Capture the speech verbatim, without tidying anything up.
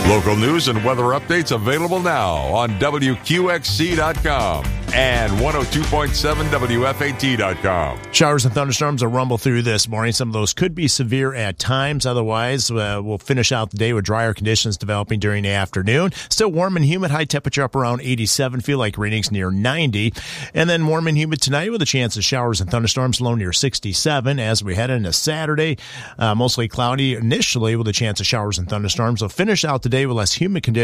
Local news and weather updates available now on W Q X C dot com and one oh two point seven W F A T dot com. Showers and thunderstorms will rumble through this morning. Some of those could be severe at times. Otherwise, uh, we'll finish out the day with drier conditions developing during the afternoon. Still warm and humid, high temperature up around eighty-seven. Feel like readings near ninety. And then warm and humid tonight with a chance of showers and thunderstorms, low near sixty-seven. As we head into Saturday, uh, mostly cloudy initially with a chance of showers and thunderstorms. We'll finish out the day with less humid conditions.